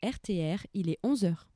RTR, il est 11h.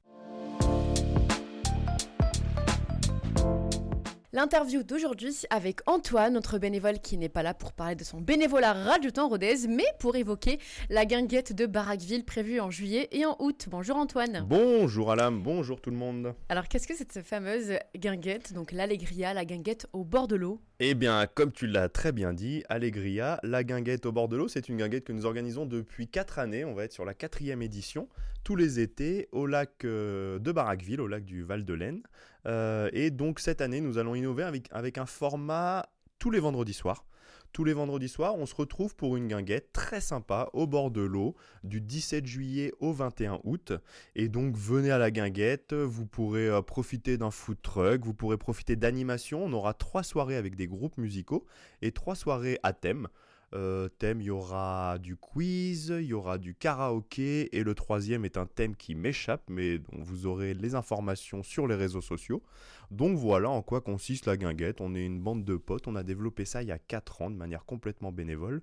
L'interview d'aujourd'hui avec Antoine, notre bénévole qui n'est pas là pour parler de son bénévolat Radio Temps Rodez, mais pour évoquer la guinguette de Baraqueville prévue en juillet et en août. Bonjour Antoine. Bonjour Alam, bonjour tout le monde. Alors qu'est-ce que c'est cette fameuse guinguette, donc l'Allegria, la guinguette au bord de l'eau ? Eh bien, comme tu l'as très bien dit, Allegria, la guinguette au bord de l'eau, c'est une guinguette que nous organisons depuis 4 années. On va être sur la 4e édition, tous les étés, au lac de Baraqueville, au lac du Val-de-Laine. Et donc cette année, nous allons innover avec un format tous les vendredis soirs. Tous les vendredis soirs, on se retrouve pour une guinguette très sympa au bord de l'eau du 17 juillet au 21 août. Et donc venez à la guinguette, vous pourrez profiter d'un food truck, vous pourrez profiter d'animation. On aura 3 soirées avec des groupes musicaux et 3 soirées à thème. Thème, il y aura du quiz, il y aura du karaoké et le 3e est un thème qui m'échappe mais dont vous aurez les informations sur les réseaux sociaux. Donc voilà en quoi consiste la guinguette. On est une bande de potes, on a développé ça il y a 4 ans de manière complètement bénévole.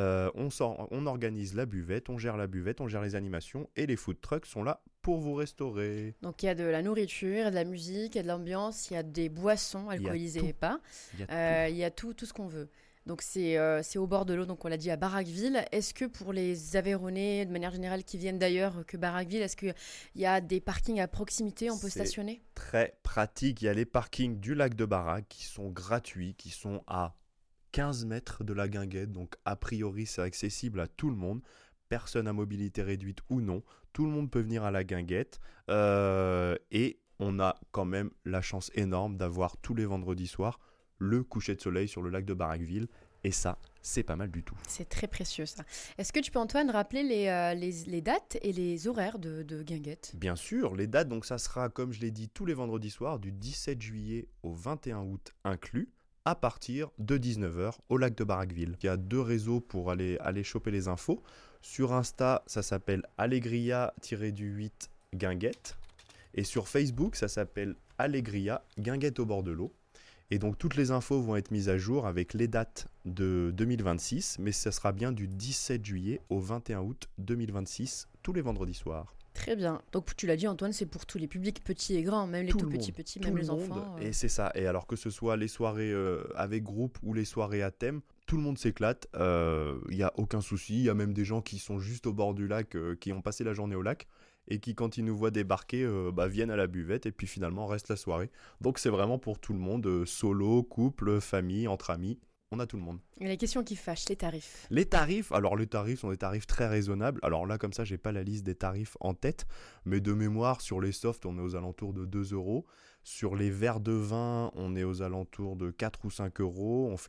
On organise la buvette, on gère les animations et les food trucks sont là pour vous restaurer. Donc il y a de la nourriture, de la musique, il y a de l'ambiance, il y a des boissons alcoolisées et pas. Il y a tout ce qu'on veut. Donc c'est au bord de l'eau, donc on l'a dit à Baraqueville. Est-ce que pour les Aveyronnais, de manière générale, qui viennent d'ailleurs que Baraqueville, est-ce qu'il y a des parkings à proximité, on peut stationner ? Très pratique, il y a les parkings du lac de Baraque qui sont gratuits, qui sont à 15 mètres de la guinguette, donc a priori c'est accessible à tout le monde. Personne à mobilité réduite ou non, tout le monde peut venir à la guinguette et on a quand même la chance énorme d'avoir tous les vendredis soirs le coucher de soleil sur le lac de Baraqueville et ça, c'est pas mal du tout. C'est très précieux ça. Est-ce que tu peux Antoine rappeler les dates et les horaires de guinguette ? Bien sûr, les dates, donc ça sera comme je l'ai dit tous les vendredis soirs du 17 juillet au 21 août inclus, à partir de 19h au lac de Baraqueville. Il y a 2 réseaux pour aller choper les infos. Sur Insta, ça s'appelle Allegria-8 Guinguette. Et sur Facebook, ça s'appelle Allegria Guinguette au bord de l'eau. Et donc toutes les infos vont être mises à jour avec les dates de 2026, mais ça sera bien du 17 juillet au 21 août 2026, tous les vendredis soirs. Très bien. Donc tu l'as dit Antoine, c'est pour tous les publics petits et grands, même les tout petits, même les enfants. Et c'est ça. Et alors que ce soit les soirées avec groupe ou les soirées à thème, tout le monde s'éclate. Il n'y a aucun souci. Il y a même des gens qui sont juste au bord du lac, qui ont passé la journée au lac et qui, quand ils nous voient débarquer, viennent à la buvette et puis finalement restent la soirée. Donc c'est vraiment pour tout le monde, solo, couple, famille, entre amis. On a tout le monde. Et la question qui fâche, les tarifs. Les tarifs sont des tarifs très raisonnables. Alors là, comme ça, j'ai pas la liste des tarifs en tête, mais de mémoire, sur les softs, on est aux alentours de 2 euros. Sur les verres de vin, on est aux alentours de 4 ou 5 euros. On fait